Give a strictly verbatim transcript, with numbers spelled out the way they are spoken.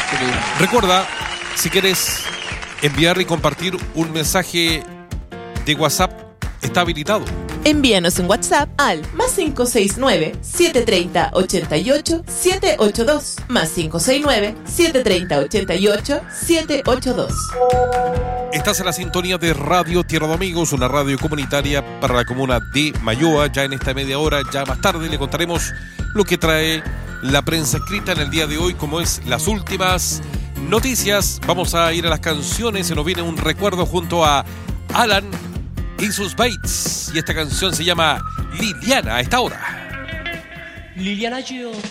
Recuerda, si quieres enviar y compartir un mensaje de WhatsApp, está habilitado. Envíanos un WhatsApp al más cinco seis nueve, siete tres cero, ocho ocho, siete ocho dos, más cinco seis nueve, siete tres cero, ocho ocho, siete ocho dos. Estás en la sintonía de Radio Tierra de Amigos, una radio comunitaria para la comuna de Mayoa. Ya en esta media hora, ya más tarde, le contaremos lo que trae la prensa escrita en el día de hoy, como es las últimas noticias. Vamos a ir a las canciones. Se nos viene un recuerdo junto a Alan y sus Bates, y esta canción se llama Liliana a esta hora. Liliana, yo